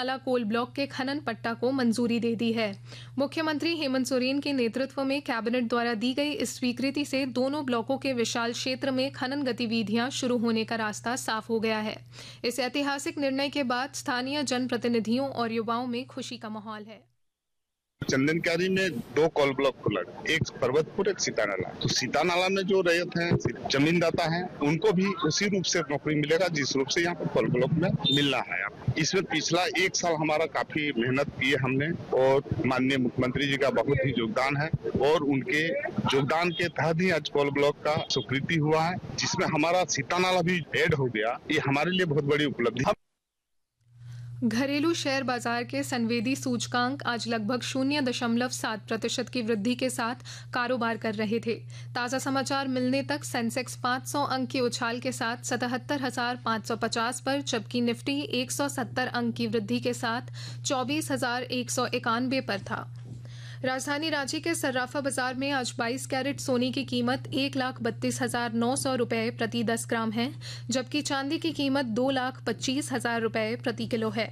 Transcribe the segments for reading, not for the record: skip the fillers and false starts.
नाला coal block के खनन पट्टा को मंजूरी दे दी है। मुख्यमंत्री हेमंत सोरेन के नेतृत्व में कैबिनेट द्वारा दी गई इस स्वीकृति से दोनों ब्लॉकों के विशाल क्षेत्र में खनन गतिविधियां शुरू होने का रास्ता साफ हो गया है। इस ऐतिहासिक निर्णय के बाद स्थानीय जनप्रतिनिधियों और युवाओं में खुशी का माहौल है। चंदनकारी में 2 कोल ब्लॉक खुला, एक पर्वतपुर, एक सीतानाला। तो सीतानाला में जो रैयत है, जमीनदाता है, उनको भी उसी रूप से नौकरी मिलेगा जिस रूप से यहाँ पर कोल ब्लॉक में मिलना है। इसमें पिछला 1 साल हमारा काफी मेहनत की है हमने, और माननीय मुख्यमंत्री जी का बहुत ही योगदान है, और उनके योगदान के तहत ही आज कोल ब्लॉक का स्वीकृति हुआ है, जिसमें हमारा सीतानाला भी ऐड हो गया। ये हमारे लिए बहुत बड़ी उपलब्धि है। घरेलू शेयर बाजार के संवेदी सूचकांक आज लगभग 0.7% की वृद्धि के साथ कारोबार कर रहे थे। ताज़ा समाचार मिलने तक सेंसेक्स 500 अंक की उछाल के साथ 77,550 पर, जबकि निफ्टी 170 अंक की वृद्धि के साथ 24,191 पर था। राजधानी रांची के सर्राफा बाजार में आज 22 कैरेट सोने की कीमत 1,32,900 रुपये प्रति 10 ग्राम है, जबकि चांदी की कीमत 2,25,000 रुपये प्रति किलो है।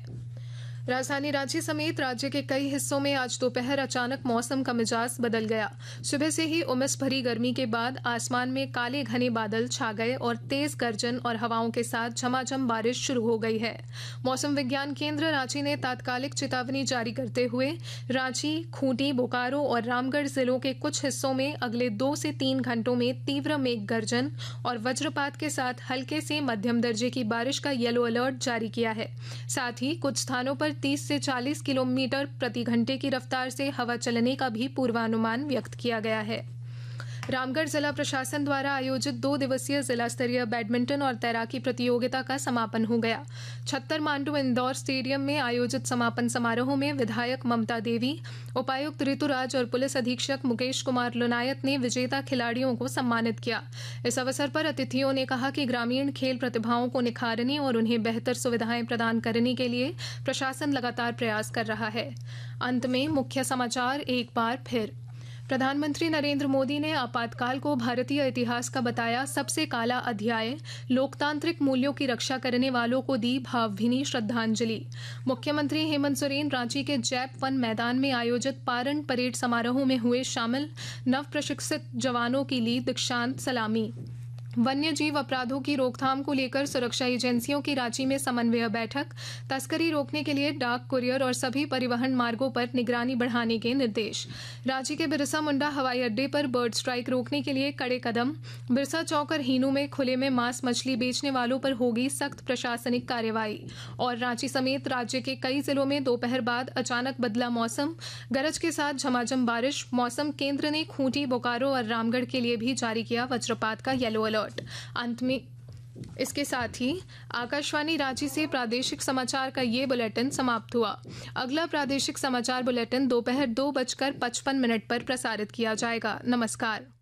राजधानी रांची समेत राज्य के कई हिस्सों में आज दोपहर अचानक मौसम का मिजाज बदल गया। सुबह से ही उमस भरी गर्मी के बाद आसमान में काले घने बादल छा गए और तेज गर्जन और हवाओं के साथ झमाझम बारिश शुरू हो गई है। मौसम विज्ञान केंद्र रांची ने तात्कालिक चेतावनी जारी करते हुए रांची, खूंटी, बोकारो और रामगढ़ जिलों के कुछ हिस्सों में अगले 2 से 3 घंटों में तीव्र मेघ गर्जन और वज्रपात के साथ हल्के से मध्यम दर्जे की बारिश का येलो अलर्ट जारी किया है। साथ ही कुछ स्थानों पर 30 से 40 किलोमीटर प्रति घंटे की रफ्तार से हवा चलने का भी पूर्वानुमान व्यक्त किया गया है। रामगढ़ जिला प्रशासन द्वारा आयोजित 2 दिवसीय जिला स्तरीय बैडमिंटन और तैराकी प्रतियोगिता का समापन हो गया। छत्तर मांडू इंदौर स्टेडियम में आयोजित समापन समारोह में विधायक ममता देवी, उपायुक्त ऋतुराज और पुलिस अधीक्षक मुकेश कुमार लुनायत ने विजेता खिलाड़ियों को सम्मानित किया। इस अवसर पर अतिथियों ने कहा कि ग्रामीण खेल प्रतिभाओं को निखारने और उन्हें बेहतर सुविधाएं प्रदान करने के लिए प्रशासन लगातार प्रयास कर रहा है। अंत में मुख्य समाचार एक बार फिर। प्रधानमंत्री नरेंद्र मोदी ने आपातकाल को भारतीय इतिहास का बताया सबसे काला अध्याय, लोकतांत्रिक मूल्यों की रक्षा करने वालों को दी भावभीनी श्रद्धांजलि। मुख्यमंत्री हेमंत सोरेन रांची के जैप वन मैदान में आयोजित पारण परेड समारोह में हुए शामिल। नव प्रशिक्षित जवानों की ली दीक्षांत सलामी। वन्य जीव अपराधों की रोकथाम को लेकर सुरक्षा एजेंसियों की रांची में समन्वय बैठक। तस्करी रोकने के लिए डाक, कुरियर और सभी परिवहन मार्गों पर निगरानी बढ़ाने के निर्देश। रांची के बिरसा मुंडा हवाई अड्डे पर बर्ड स्ट्राइक रोकने के लिए कड़े कदम। बिरसा चौक और हीनू में खुले में मांस मछली बेचने वालों पर होगी सख्त प्रशासनिक कार्रवाई। और रांची समेत राज्य के कई जिलों में दोपहर बाद अचानक बदला मौसम, गरज के साथ झमाझम बारिश। मौसम केंद्र ने खूंटी, बोकारो और रामगढ़ के लिए भी जारी किया वज्रपात का येलो अलर्ट। अंत में इसके साथ ही आकाशवाणी रांची से प्रादेशिक समाचार का ये बुलेटिन समाप्त हुआ। अगला प्रादेशिक समाचार बुलेटिन दोपहर 2:55 पर प्रसारित किया जाएगा। नमस्कार।